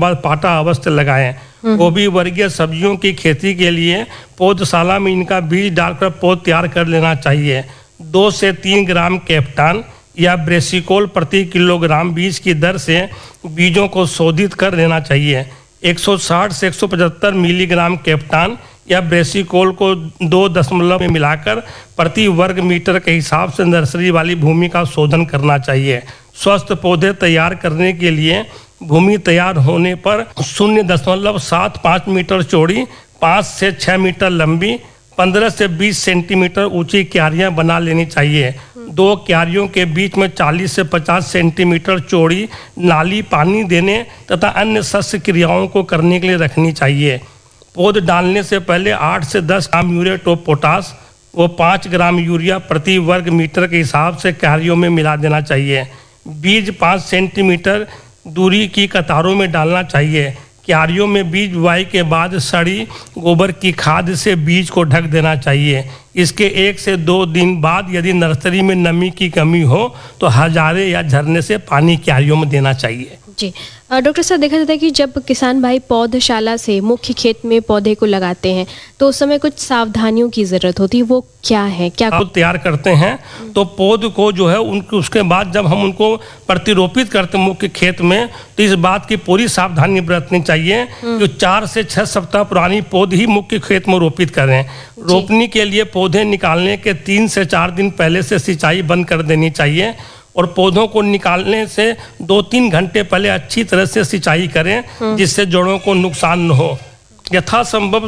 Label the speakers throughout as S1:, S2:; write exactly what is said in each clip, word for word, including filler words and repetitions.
S1: बाद पाटा अवश्य लगाएं। गोभी वर्गीय सब्जियों की खेती के लिए पौधशाला में इनका बीज डालकर पौध तैयार कर लेना चाहिए। दो से तीन ग्राम कैप्टान या ब्रेसिकोल प्रति किलोग्राम बीज की दर से बीजों को शोधित कर लेना चाहिए। एक सौ साठ से एक सौ पचहत्तर मिलीग्राम कैप्टान या ब्रेसिकोल को दो दशमलव में मिलाकर प्रति वर्ग मीटर के हिसाब से नर्सरी वाली भूमि का शोधन करना चाहिए। स्वस्थ पौधे तैयार करने के लिए भूमि तैयार होने पर शून्य दशमलव सात पाँच मीटर चौड़ी, पाँच से छः मीटर लंबी, पंद्रह से बीस सेंटीमीटर ऊंची क्यारियां बना लेनी चाहिए। दो क्यारियों के बीच में चालीस से पचास सेंटीमीटर चौड़ी नाली पानी देने तथा अन्य सस्य क्रियाओं को करने के लिए रखनी चाहिए। पौध डालने से पहले आठ से दस ग्राम यूरेट ऑफ पोटास व पाँच ग्राम यूरिया प्रति वर्ग मीटर के हिसाब से क्यारियों में मिला देना चाहिए। बीज पाँच सेंटीमीटर दूरी की कतारों में डालना चाहिए। क्यारियों में बीज बुआई के बाद सड़ी गोबर की खाद से बीज को ढक देना चाहिए। इसके एक से दो दिन बाद यदि नर्सरी में नमी की कमी हो तो हजारे या झरने से पानी क्यारियों में देना चाहिए।
S2: जी डॉक्टर साहब, देखा जाता है कि जब किसान भाई पौधशाला से मुख्य खेत में पौधे को लगाते हैं तो उस समय कुछ सावधानियों की ज़रूरत होती है, वो क्या है? क्या
S1: पौध तैयार करते हैं तो पौध को जो है उनके उसके बाद जब हम उनको प्रतिरोपित करते हैं मुख्य खेत में, तो इस बात की पूरी सावधानी बरतनी चाहिए कि चार से छः सप्ताह पुरानी पौध ही मुख्य खेत में रोपित करें। रोपनी के लिए पौधे निकालने के तीन से चार दिन पहले से सिंचाई बंद कर देनी चाहिए और पौधों को निकालने से दो तीन घंटे पहले अच्छी तरह से सिंचाई करें जिससे जड़ों को नुकसान न हो। यथासंभव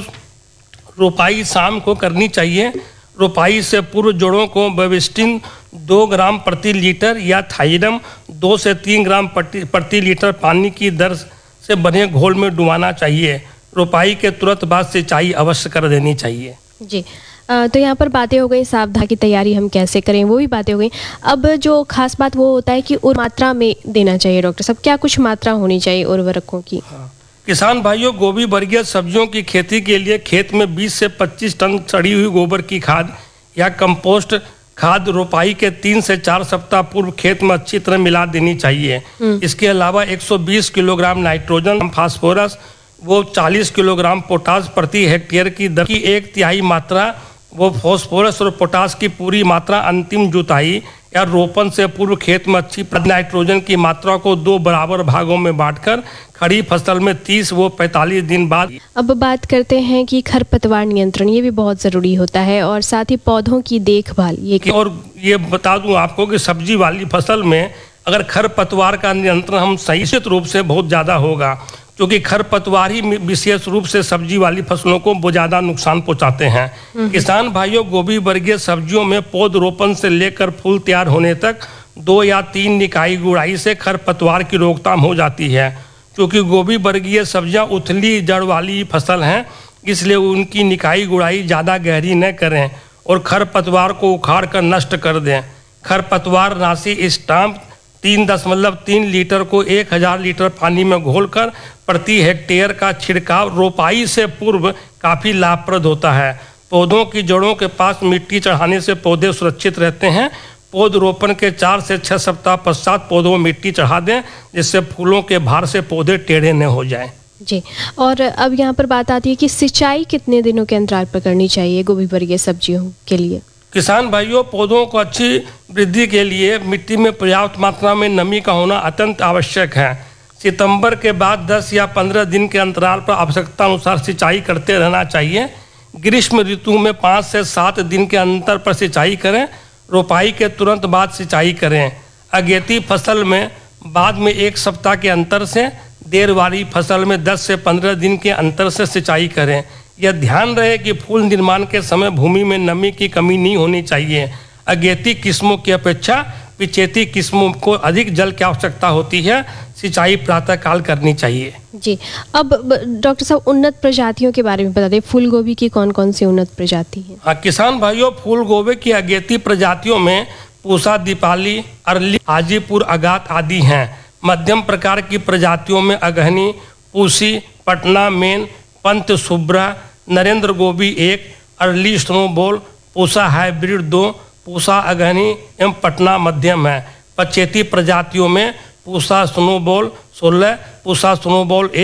S1: रोपाई शाम को करनी चाहिए। रोपाई से पूर्व जड़ों को बेविस्टिन दो ग्राम प्रति लीटर या थाइरम दो से तीन ग्राम प्रति प्रति लीटर पानी की दर से बने घोल में डुबाना चाहिए। रोपाई के तुरंत बाद सिंचाई अवश्य कर देनी चाहिए।
S2: जी आ, तो यहाँ पर बातें हो गई सावधानी की तैयारी हम कैसे करें, वो भी बातें हो गई। अब जो खास बात वो होता है कि उर्वरक मात्रा में देना चाहिए। डॉक्टर साहब, क्या कुछ मात्रा होनी चाहिए उर्वरकों की?
S1: हाँ। किसान भाइयों, गोभी वर्गीय सब्जियों की खेती के लिए खेत में बीस से पच्चीस टन सड़ी हुई गोबर की खाद या कंपोस्ट खाद रोपाई के तीन से चार सप्ताह पूर्व खेत में अच्छी तरह मिला देनी चाहिए। इसके अलावा एक सौ बीस किलोग्राम नाइट्रोजन, फास्फोरस वो चालीस किलोग्राम पोटास प्रति हेक्टेयर की दर की एक तिहाई मात्रा वो फास्फोरस और पोटास की पूरी मात्रा अंतिम जुताई या रोपण से पूर्व खेत में अच्छी नाइट्रोजन की मात्रा को दो बराबर भागों में बांटकर खड़ी फसल में तीस वो पैंतालीस दिन बाद।
S2: अब बात करते हैं कि खरपतवार नियंत्रण, ये भी बहुत ज़रूरी होता है और साथ ही पौधों की देखभाल। ये
S1: और ये बता दूं आपको कि सब्जी वाली फसल में अगर खरपतवार का नियंत्रण हम सही रूप से बहुत ज़्यादा होगा, क्योंकि खरपतवार ही विशेष रूप से सब्जी वाली फसलों को बहुत ज़्यादा नुकसान पहुंचाते हैं। किसान भाइयों, गोभी वर्गीय सब्जियों में पौध रोपण से लेकर फूल तैयार होने तक दो या तीन निकाई गुड़ाई से खरपतवार की रोकथाम हो जाती है। क्योंकि गोभी वर्गीय सब्जियां उथली जड़ वाली फसल हैं, इसलिए उनकी निकाई गुड़ाई ज़्यादा गहरी न करें और खरपतवार को उखाड़ कर नष्ट कर दें। खरपतवार नाशी स्टाम्प तीन दशमलव तीन लीटर को एक हजार लीटर पानी में घोलकर प्रति हेक्टेयर का छिड़काव रोपाई से पूर्व काफ़ी लाभप्रद होता है। पौधों की जड़ों के पास मिट्टी चढ़ाने से पौधे सुरक्षित रहते हैं। पौध रोपण के चार से छः सप्ताह पश्चात पौधों में मिट्टी चढ़ा दें जिससे फूलों के भार से पौधे टेढ़े न हो जाएं।
S2: जी, और अब यहाँ पर बात आती है कि सिंचाई कितने दिनों के अंतराल पर करनी चाहिए गोभी वर्गीय सब्जियों के लिए?
S1: किसान भाइयों, पौधों को अच्छी वृद्धि के लिए मिट्टी में पर्याप्त मात्रा में नमी का होना अत्यंत आवश्यक है। सितंबर के बाद दस या पंद्रह दिन के अंतराल पर आवश्यकता अनुसार सिंचाई करते रहना चाहिए। ग्रीष्म ऋतु में पाँच से सात दिन के अंतर पर सिंचाई करें। रोपाई के तुरंत बाद सिंचाई करें। अगेती फसल में बाद में एक सप्ताह के अंतर से, देर वाली फसल में दस से पंद्रह दिन के अंतर से सिंचाई करें। यह ध्यान रहे कि फूल निर्माण के समय भूमि में नमी की कमी नहीं होनी चाहिए। अगेती किस्मों की अपेक्षा पिछेती किस्मों को अधिक जल की आवश्यकता होती है। सिंचाई प्रातःकाल करनी चाहिए।
S2: जी, अब डॉक्टर साहब उन्नत प्रजातियों के बारे में बता दें। फूल गोभी की कौन कौन सी उन्नत प्रजाति है?
S1: हाँ किसान भाइयों, फूल गोभी की अगेती प्रजातियों में पूसा, दीपाली, अरली, हाजीपुर अगात आदि हैं। मध्यम प्रकार की प्रजातियों में अगहनी, पूसी, पटना मेन, पंत सुब्रा, नरेंद्र गोभी एक, अर्ली स्नोबॉल, पूसा हाइब्रिड दो, पूसा अगहनी एवं पटना मध्यम है। पछेती प्रजातियों में पूसा स्नोबॉल सोलह, पूसा स्नोबॉल एक